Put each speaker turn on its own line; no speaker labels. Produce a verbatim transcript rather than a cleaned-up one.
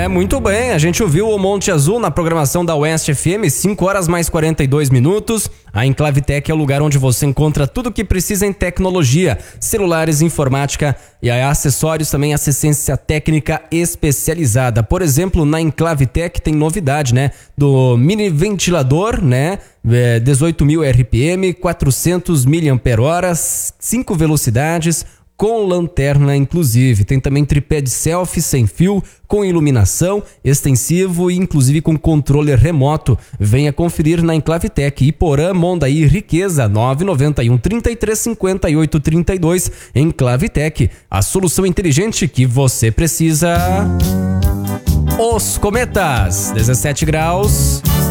É, muito bem, a gente ouviu o Monte Azul na programação da Oeste F M, cinco horas mais quarenta e dois minutos. A Enclavitec é o lugar onde você encontra tudo o que precisa em tecnologia, celulares, informática e acessórios, também assistência técnica especializada. Por exemplo, na Enclavitec tem novidade, né? Do mini ventilador, né? É, dezoito mil R P M, quatrocentos miliampères-hora, cinco velocidades, com lanterna inclusive. Tem também tripé de selfie sem fio, com iluminação, extensivo e inclusive com controle remoto. Venha conferir na Enclavitec. Iporã, Mondaí, Riqueza, nove nove um, trinta e três, cinquenta e oito, trinta e dois. Enclavitec, a solução inteligente que você precisa. Os Cometas, dezessete graus.